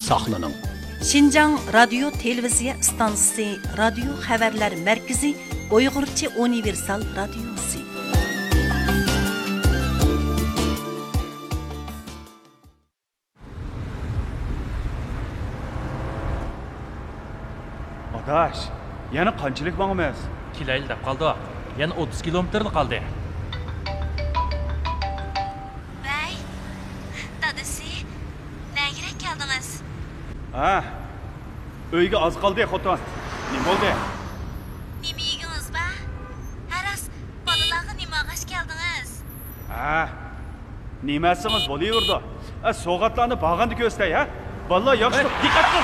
saqlaning. Şinjan Radyo Televiziya Stansiyasi, Radyo Xabarlar Merkezi, Uyg'urcha Universal Radiosi. Adaş, yana qanchalik mangimiz? Kilayli deb qoldi. Yana 30 kilometrni qoldi. Vay, dadasi, nagirek keldingiz? Ha, uyga oz qoldi, xotin. Nima bo'ldi? Nima yegingiz ba? Haras, bolalarga nima g'ash keldingiz? Ha, nimasimiz bo'laverdi. So'g'atlarni bag'anda ko'stay, ha? Vallahi yaxshi, diqqat qil.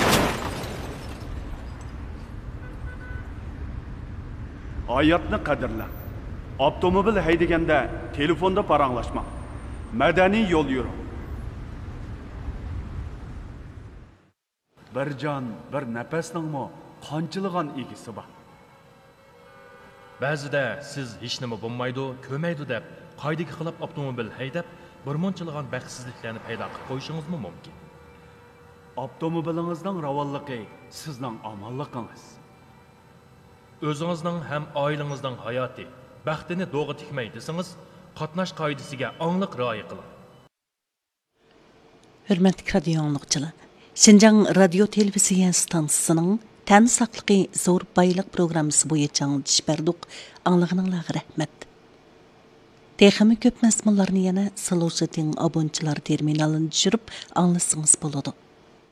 Hayatni qadrla. Avtomobil haydaganda telefonda paranglashma. Madaniy yo'l yuring. Bir jon, bir nafasningmi qanchilgan egisi bor. Ba'zida siz hech nima bo'lmaydi, ko'maydi deb qoidaga xilop avtomobil haydab, bir munchilgan baxtsizliklarni paydo qilib qo'yishingiz mumkin. Avtomobilingizning ravonligi sizning omonligingiz. O'zingizning ham oilangizning hayoti, baxtini do'g'ri tikmay desangiz, qatnash qoidasiga aniq rioya qiling. Hürmetli radio anlıqçılar, Şinjan Radyo Televiziya Stansiyasining Tan saqligi zo'r boylik programmasi bo'yicha anglitish berdik. Anlag'aninglarga rahmat. Texmi ko'p mazmunlarni yana Solusiting obunchilar terminalini tushirib anglasangiz bo'ladi.